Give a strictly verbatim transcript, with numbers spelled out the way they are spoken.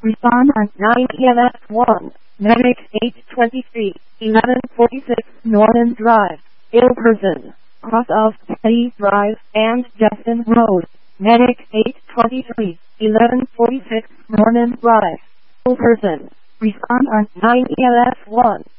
Respond on nine E M S one. Medic eight twenty-three, eleven forty-six Northern Drive, ill person, cross of City Drive and Justin Road. Medic eight twenty-three, eleven forty-six Northern Drive, ill person. Respond on nine E M S one.